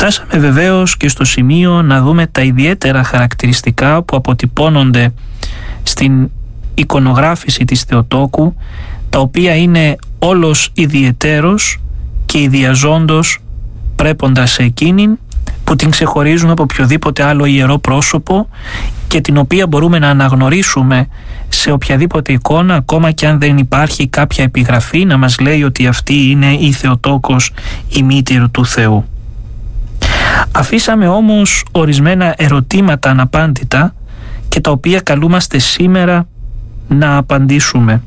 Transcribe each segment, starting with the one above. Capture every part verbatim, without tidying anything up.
Φτάσαμε βεβαίως και στο σημείο να δούμε τα ιδιαίτερα χαρακτηριστικά που αποτυπώνονται στην εικονογράφηση της Θεοτόκου, τα οποία είναι όλος ιδιαιτέρως και ιδιαζόντως πρέποντα σε εκείνην, που την ξεχωρίζουν από οποιοδήποτε άλλο ιερό πρόσωπο και την οποία μπορούμε να αναγνωρίσουμε σε οποιαδήποτε εικόνα, ακόμα και αν δεν υπάρχει κάποια επιγραφή να μας λέει ότι αυτή είναι η Θεοτόκος, η μήτηρ του Θεού. Αφήσαμε όμως ορισμένα ερωτήματα αναπάντητα και τα οποία καλούμαστε σήμερα να απαντήσουμε.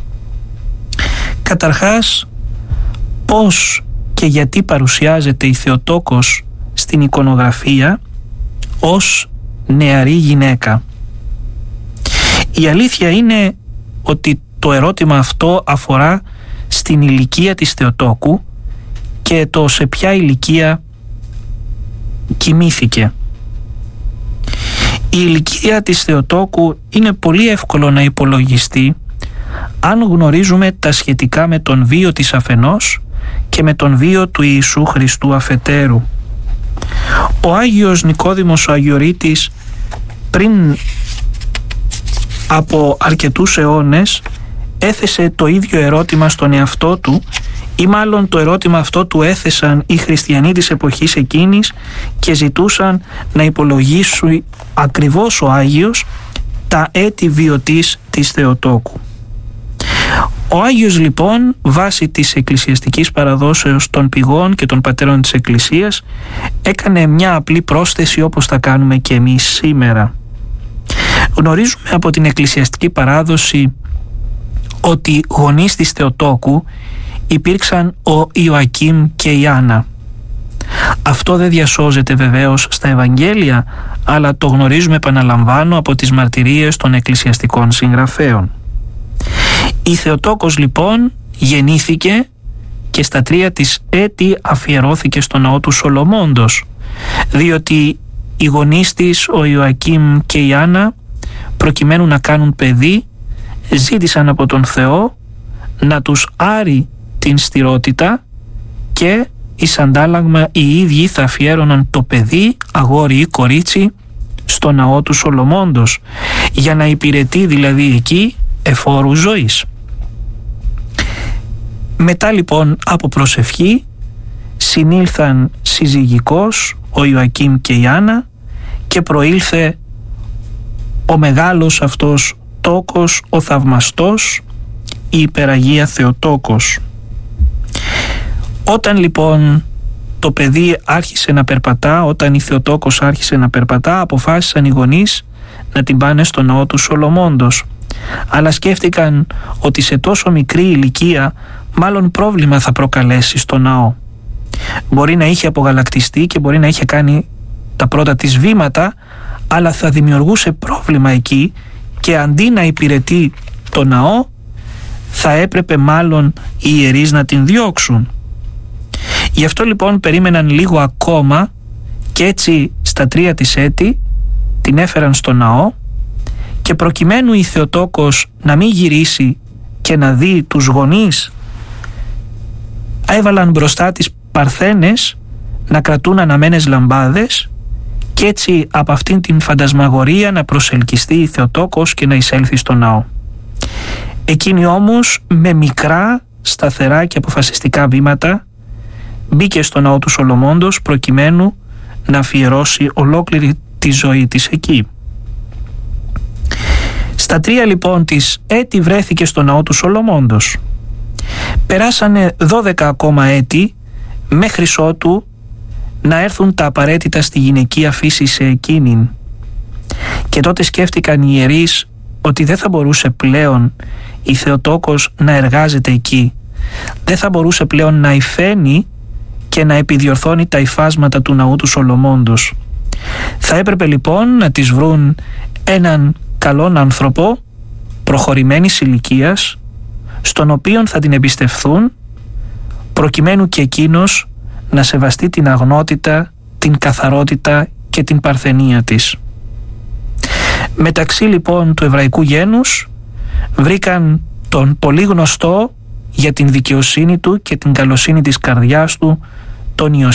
Καταρχάς, πώς και γιατί παρουσιάζεται η Θεοτόκος στην εικονογραφία ως νεαρή γυναίκα? Η αλήθεια είναι ότι το ερώτημα αυτό αφορά στην ηλικία της Θεοτόκου και το σε ποια ηλικία κοιμήθηκε. Η ηλικία της Θεοτόκου είναι πολύ εύκολο να υπολογιστεί αν γνωρίζουμε τα σχετικά με τον βίο της αφενός και με τον βίο του Ιησού Χριστού αφετέρου. Ο Άγιος Νικόδημος ο Αγιορείτης πριν από αρκετούς αιώνες έθεσε το ίδιο ερώτημα στον εαυτό του, ή μάλλον το ερώτημα αυτό του έθεσαν οι χριστιανοί της εποχής εκείνης και ζητούσαν να υπολογίσουν ακριβώς ο Άγιος τα έτη βιωτής της Θεοτόκου. Ο Άγιος λοιπόν, βάσει της εκκλησιαστικής παραδόσεως των πηγών και των πατέρων της Εκκλησίας, έκανε μια απλή πρόσθεση όπως θα κάνουμε και εμείς σήμερα. Γνωρίζουμε από την εκκλησιαστική παράδοση ότι γονείς της Θεοτόκου υπήρξαν ο Ιωακήμ και η Άννα. Αυτό δεν διασώζεται βεβαίως στα Ευαγγέλια, αλλά το γνωρίζουμε, επαναλαμβάνω, από τις μαρτυρίες των εκκλησιαστικών συγγραφέων. Η Θεοτόκος λοιπόν γεννήθηκε και στα τρία της έτη αφιερώθηκε στο ναό του Σολομώντος, διότι οι γονείς της, ο Ιωακήμ και η Άννα, προκειμένου να κάνουν παιδί, ζήτησαν από τον Θεό να τους άρει την στηρότητα και εις αντάλλαγμα οι ίδιοι θα αφιέρωναν το παιδί, αγόρι ή κορίτσι, στο ναό του Σολομώντος, για να υπηρετεί δηλαδή εκεί εφόρου ζωής. Μετά λοιπόν από προσευχή συνήλθαν συζυγικός ο Ιωακήμ και η Άννα και προήλθε ο μεγάλος αυτός τόκος, ο θαυμαστός, η υπεραγία Θεοτόκος. Όταν λοιπόν το παιδί άρχισε να περπατά, όταν η Θεοτόκος άρχισε να περπατά, αποφάσισαν οι γονείς να την πάνε στο ναό του Σολομώντος. Αλλά σκέφτηκαν ότι σε τόσο μικρή ηλικία μάλλον πρόβλημα θα προκαλέσει στο ναό. Μπορεί να είχε απογαλακτιστεί και μπορεί να είχε κάνει τα πρώτα της βήματα, αλλά θα δημιουργούσε πρόβλημα εκεί και αντί να υπηρετεί το ναό θα έπρεπε μάλλον οι ιερείς να την διώξουν. Γι' αυτό λοιπόν περίμεναν λίγο ακόμα και έτσι στα τρία της έτη την έφεραν στο ναό και προκειμένου η Θεοτόκος να μην γυρίσει και να δει τους γονείς, έβαλαν μπροστά τις παρθένες να κρατούν αναμένες λαμπάδες και έτσι από αυτήν την φαντασμαγορία να προσελκυστεί η Θεοτόκος και να εισέλθει στο ναό. Εκείνη όμως με μικρά, σταθερά και αποφασιστικά βήματα μπήκε στο ναό του Σολομώντος προκειμένου να αφιερώσει ολόκληρη τη ζωή της εκεί. Στα τρία λοιπόν της έτη βρέθηκε στο ναό του Σολομώντος. Περάσανε δώδεκα ακόμα έτη μέχρι ότου να έρθουν τα απαραίτητα στη γυναικεία φύση σε εκείνην. Και τότε σκέφτηκαν οι ιερείς ότι δεν θα μπορούσε πλέον η Θεοτόκος να εργάζεται εκεί. Δεν θα μπορούσε πλέον να υφαίνει και να επιδιορθώνει τα υφάσματα του ναού του Σολομώντος. Θα έπρεπε λοιπόν να της βρουν έναν καλόν άνθρωπο προχωρημένης ηλικίας, στον οποίον θα την εμπιστευθούν προκειμένου και εκείνος να σεβαστεί την αγνότητα, την καθαρότητα και την παρθενία της. Μεταξύ λοιπόν του εβραϊκού γένους βρήκαν τον πολύ γνωστό για την δικαιοσύνη του και την καλοσύνη της καρδιάς του, τον Ιωσήφ